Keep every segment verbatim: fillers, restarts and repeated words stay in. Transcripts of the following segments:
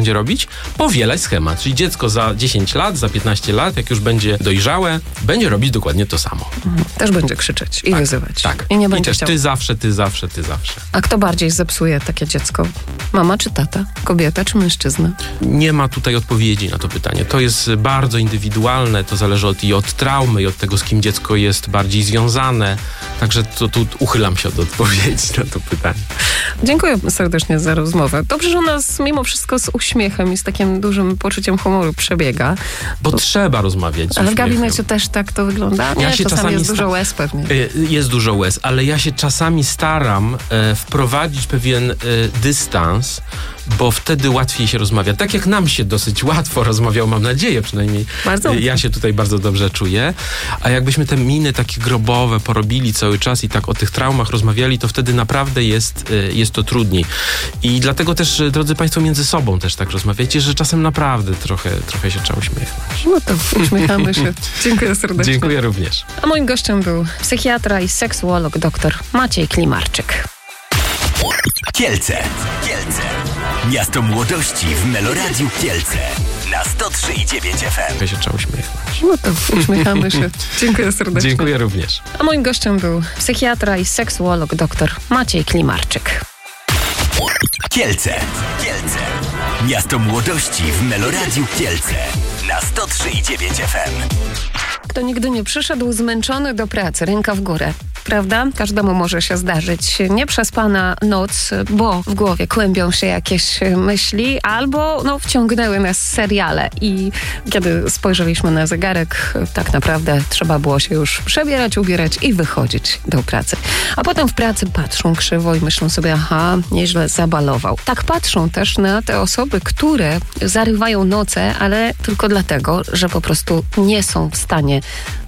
będzie robić? Powielać schemat. Czyli dziecko za dziesięć lat, za piętnaście lat, jak już będzie dojrzałe, będzie robić dokładnie to samo. Mhm. Też będzie krzyczeć i tak, wyzywać. Tak. I nie I będzie też chciał. ty zawsze, ty zawsze, ty zawsze. A kto bardziej zepsuje takie dziecko? Mama czy tata? Kobieta czy mężczyzna? Nie ma tutaj odpowiedzi na to pytanie. To jest bardzo indywidualne, to zależy od, i od traumy, i od tego, z kim dziecko jest bardziej związane. Także to, tu uchylam się od odpowiedzi na to pytanie. Dziękuję serdecznie za rozmowę. Dobrze, że u nas mimo wszystko z uśmiechem i z takim dużym poczuciem humoru przebiega. Bo, Bo trzeba rozmawiać z Ale w uśmiechem. gabinecie też tak to wygląda? Nie, Ja się czasami, czasami jest sta- dużo łez pewnie. Jest dużo łez, ale ja się czasami staram e, wprowadzić pewien e, dystans, bo wtedy łatwiej się rozmawia. Tak jak nam się dosyć łatwo rozmawiało, mam nadzieję przynajmniej. Bardzo. E, ja się tutaj bardzo dobrze czuję. A jakbyśmy te miny takie grobowe porobili cały czas i tak o tych traumach rozmawiali, to wtedy naprawdę jest, e, jest to trudniej. I dlatego też, e, drodzy Państwo, między sobą też tak rozmawiacie, że czasem naprawdę trochę, trochę się trzeba uśmiechnąć. No to uśmiechamy się. Dziękuję serdecznie. Dziękuję również. A moim gościem był psychiatra i seksuolog dr Maciej Klimarczyk. Kielce. Kielce. Miasto młodości w Meloradiu Kielce. Na sto trzy i dziewięć F M. Trochę się trzeba uśmiechnąć. No to uśmiechamy się. Dziękuję serdecznie. Dziękuję również. A moim gościem był psychiatra i seksuolog dr Maciej Klimarczyk. Kielce. Kielce. Miasto młodości w Meloradiu Kielce. Na sto trzy i dziewięć F M. Kto nigdy nie przyszedł zmęczony do pracy, ręka w górę. Prawda? Każdemu może się zdarzyć nieprzespana noc, bo w głowie kłębią się jakieś myśli, albo no, wciągnęły nas seriale i kiedy spojrzeliśmy na zegarek, tak naprawdę trzeba było się już przebierać, ubierać i wychodzić do pracy. A potem w pracy patrzą krzywo i myślą sobie, aha, nieźle zabalował. Tak patrzą też na te osoby, które zarywają noce, ale tylko dlatego, że po prostu nie są w stanie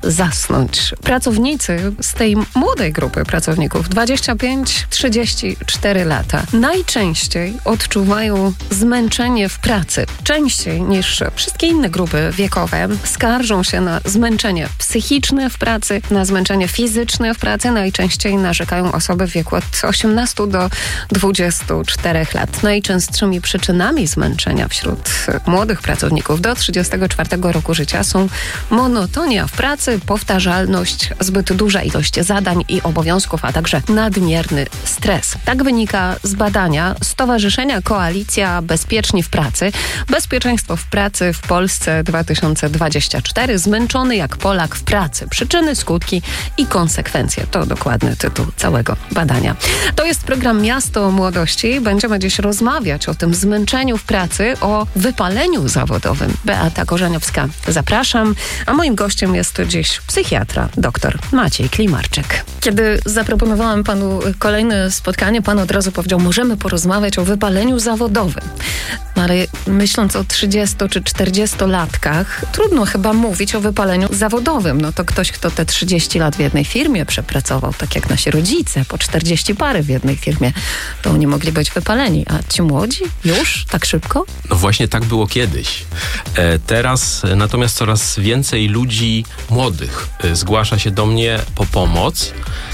zasnąć. Pracownicy z tej młodej grupy pracowników, dwadzieścia pięć trzydzieści cztery lata, najczęściej odczuwają zmęczenie w pracy. Częściej niż wszystkie inne grupy wiekowe skarżą się na zmęczenie psychiczne w pracy, na zmęczenie fizyczne w pracy. Najczęściej narzekają osoby w wieku od osiemnastu do dwudziestu czterech lat. Najczęstszymi przyczynami zmęczenia wśród młodych pracowników do trzydziestego czwartego roku życia są monotonia w pracy, powtarzalność, zbyt duża ilość zadań i obowiązków, a także nadmierny stres. Tak wynika z badania Stowarzyszenia Koalicja Bezpieczni w Pracy. Bezpieczeństwo w pracy w Polsce dwa tysiące dwudziesty czwarty. Zmęczony jak Polak w pracy. Przyczyny, skutki i konsekwencje. To dokładny tytuł całego badania. To jest program Miasto Młodości. Będziemy dziś rozmawiać o tym zmęczeniu w pracy, o wypaleniu zawodowym. Beata Korzeniowska, zapraszam. A moim gościem jest dziś psychiatra, dr Maciej Klimarczyk. Kiedy zaproponowałam panu kolejne spotkanie, pan od razu powiedział, możemy porozmawiać o wypaleniu zawodowym. No ale myśląc o trzydziestu czy czterdziestolatkach, trudno chyba mówić o wypaleniu zawodowym. No to ktoś, kto te trzydzieści lat w jednej firmie przepracował, tak jak nasi rodzice, po czterdzieści pary w jednej firmie, to oni mogli być wypaleni. A ci młodzi? Już? Tak szybko? No właśnie tak było kiedyś. E, teraz e, natomiast coraz więcej ludzi młodych e, zgłasza się do mnie po pomoc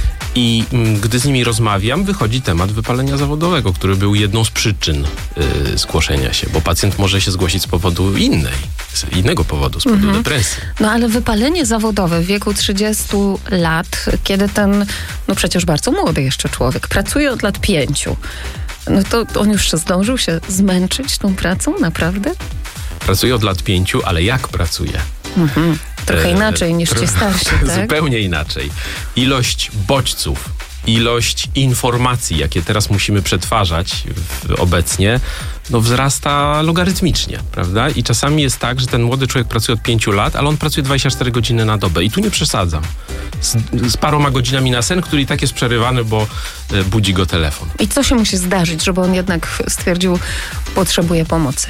i m, gdy z nimi rozmawiam, wychodzi temat wypalenia zawodowego, który był jedną z przyczyn e, zgłoszenia się, bo pacjent może się zgłosić z powodu innej, z innego powodu, z powodu Mhm. depresji. No ale wypalenie zawodowe w wieku trzydziestu lat, kiedy ten, no przecież bardzo młody jeszcze człowiek, pracuje od lat pięciu, no to on już zdążył się zmęczyć tą pracą, naprawdę? Pracuję od lat pięciu, ale jak pracuję? Mhm. Trochę E, inaczej niż tro- ci starsi, tak? Zupełnie inaczej. Ilość bodźców, ilość informacji, jakie teraz musimy przetwarzać w, obecnie, no wzrasta logarytmicznie, prawda? I czasami jest tak, że ten młody człowiek pracuje od pięciu lat, ale on pracuje dwadzieścia cztery godziny na dobę. I tu nie przesadzam. Z, z paroma godzinami na sen, który i tak jest przerywany, bo e, budzi go telefon. I co się musi zdarzyć, żeby on jednak stwierdził, potrzebuje pomocy?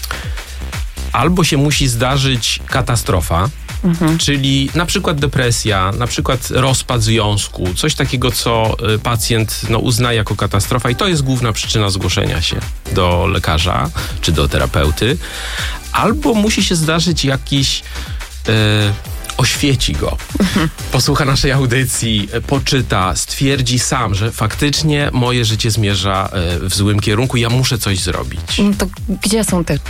Albo się musi zdarzyć katastrofa, mhm. czyli na przykład depresja, na przykład rozpad związku, coś takiego, co y, pacjent no, uzna jako katastrofa i to jest główna przyczyna zgłoszenia się do lekarza czy do terapeuty. Albo musi się zdarzyć jakiś... Y, oświeci go, mhm. posłucha naszej audycji, poczyta, stwierdzi sam, że faktycznie moje życie zmierza w złym kierunku, ja muszę coś zrobić. No to gdzie są te